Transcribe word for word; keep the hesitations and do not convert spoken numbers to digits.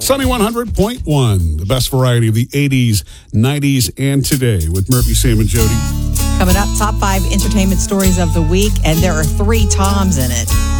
Sunny one hundred point one, the best variety of the eighties, nineties, and today with Murphy, Sam, and Jody. Coming up, top five entertainment stories of the week, and there are three Toms in it.